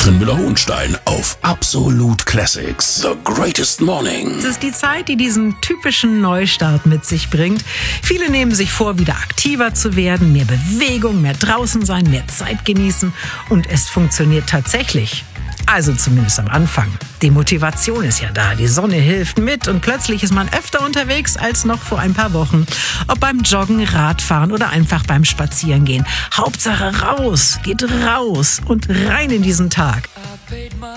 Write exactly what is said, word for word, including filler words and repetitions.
Katrin Müller-Hohenstein auf Absolut Classics. The Greatest Morning. Es ist die Zeit, die diesen typischen Neustart mit sich bringt. Viele nehmen sich vor, wieder aktiver zu werden, mehr Bewegung, mehr draußen sein, mehr Zeit genießen. Und es funktioniert tatsächlich. Also zumindest am Anfang. Die Motivation ist ja da, die Sonne hilft mit und plötzlich ist man öfter unterwegs als noch vor ein paar Wochen. Ob beim Joggen, Radfahren oder einfach beim Spazierengehen. Hauptsache raus, geht raus und rein in diesen Tag.